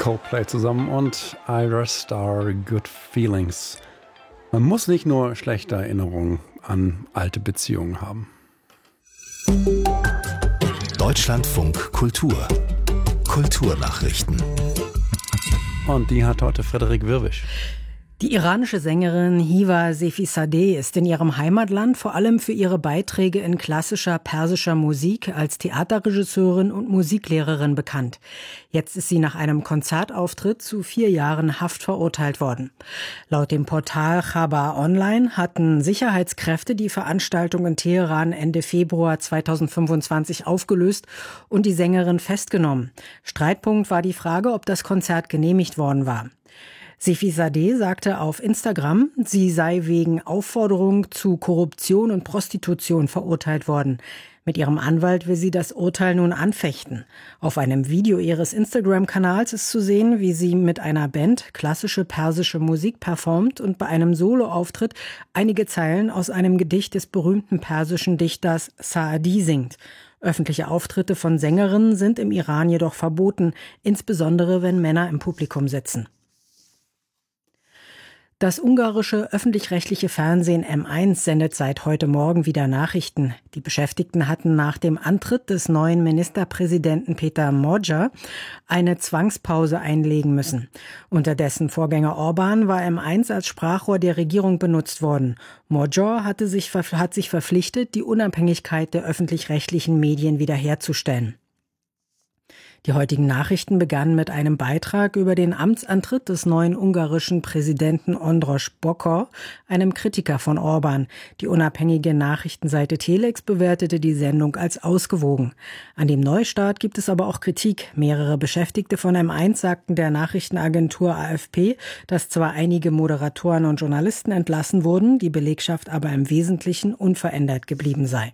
Coldplay zusammen und Ira Star, Good Feelings. Man muss nicht nur schlechte Erinnerungen an alte Beziehungen haben. Deutschlandfunk Kultur. Kulturnachrichten. Und die hat heute Frederik Wirwisch. Die iranische Sängerin Hiva Sefizadeh ist in ihrem Heimatland vor allem für ihre Beiträge in klassischer persischer Musik als Theaterregisseurin und Musiklehrerin bekannt. Jetzt ist sie nach einem Konzertauftritt zu 4 Jahren Haft verurteilt worden. Laut dem Portal Khabar Online hatten Sicherheitskräfte die Veranstaltung in Teheran Ende Februar 2025 aufgelöst und die Sängerin festgenommen. Streitpunkt war die Frage, ob das Konzert genehmigt worden war. Sefizadeh sagte auf Instagram, sie sei wegen Aufforderung zu Korruption und Prostitution verurteilt worden. Mit ihrem Anwalt will sie das Urteil nun anfechten. Auf einem Video ihres Instagram-Kanals ist zu sehen, wie sie mit einer Band klassische persische Musik performt und bei einem Soloauftritt einige Zeilen aus einem Gedicht des berühmten persischen Dichters Saadi singt. Öffentliche Auftritte von Sängerinnen sind im Iran jedoch verboten, insbesondere wenn Männer im Publikum sitzen. Das ungarische öffentlich-rechtliche Fernsehen M1 sendet seit heute Morgen wieder Nachrichten. Die Beschäftigten hatten nach dem Antritt des neuen Ministerpräsidenten Peter Magyar eine Zwangspause einlegen müssen. Unter dessen Vorgänger Orbán war M1 als Sprachrohr der Regierung benutzt worden. Magyar hat sich verpflichtet, die Unabhängigkeit der öffentlich-rechtlichen Medien wiederherzustellen. Die heutigen Nachrichten begannen mit einem Beitrag über den Amtsantritt des neuen ungarischen Präsidenten András Bokor, einem Kritiker von Orbán. Die unabhängige Nachrichtenseite Telex bewertete die Sendung als ausgewogen. An dem Neustart gibt es aber auch Kritik. Mehrere Beschäftigte von M1 sagten der Nachrichtenagentur AFP, dass zwar einige Moderatoren und Journalisten entlassen wurden, die Belegschaft aber im Wesentlichen unverändert geblieben sei.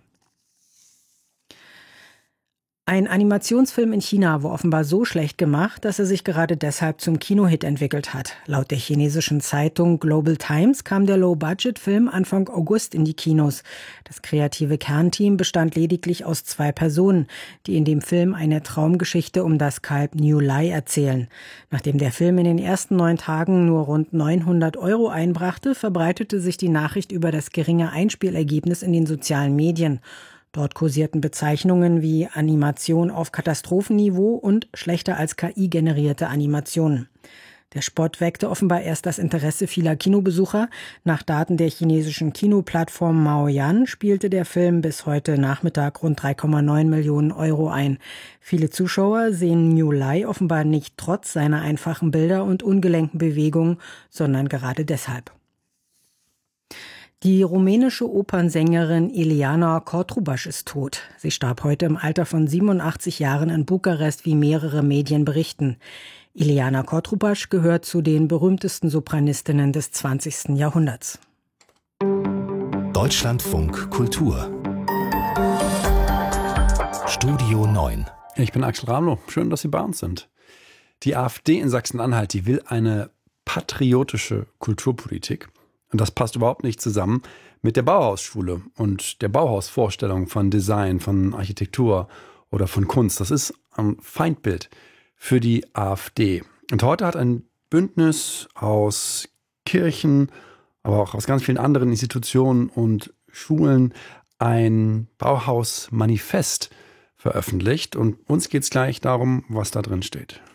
Ein Animationsfilm in China war offenbar so schlecht gemacht, dass er sich gerade deshalb zum Kinohit entwickelt hat. Laut der chinesischen Zeitung Global Times kam der Low-Budget-Film Anfang August in die Kinos. Das kreative Kernteam bestand lediglich aus 2 Personen, die in dem Film eine Traumgeschichte um das Kalb New Lai erzählen. Nachdem der Film in den ersten 9 Tagen nur rund 900 € einbrachte, verbreitete sich die Nachricht über das geringe Einspielergebnis in den sozialen Medien. Dort kursierten Bezeichnungen wie Animation auf Katastrophenniveau und schlechter als KI-generierte Animationen. Der Spott weckte offenbar erst das Interesse vieler Kinobesucher. Nach Daten der chinesischen Kinoplattform Maoyan spielte der Film bis heute Nachmittag rund 3,9 Millionen € ein. Viele Zuschauer sehen New Lai offenbar nicht trotz seiner einfachen Bilder und ungelenken Bewegungen, sondern gerade deshalb. Die rumänische Opernsängerin Ileana Cotrubas ist tot. Sie starb heute im Alter von 87 Jahren in Bukarest, wie mehrere Medien berichten. Ileana Cotrubas gehört zu den berühmtesten Sopranistinnen des 20. Jahrhunderts. Deutschlandfunk Kultur. Studio 9. Ich bin Axel Ramlow. Schön, dass Sie bei uns sind. Die AfD in Sachsen-Anhalt, die will eine patriotische Kulturpolitik. Und das passt überhaupt nicht zusammen mit der Bauhausschule und der Bauhausvorstellung von Design, von Architektur oder von Kunst. Das ist ein Feindbild für die AfD. Und heute hat ein Bündnis aus Kirchen, aber auch aus ganz vielen anderen Institutionen und Schulen ein Bauhaus-Manifest veröffentlicht. Und uns geht es gleich darum, was da drin steht.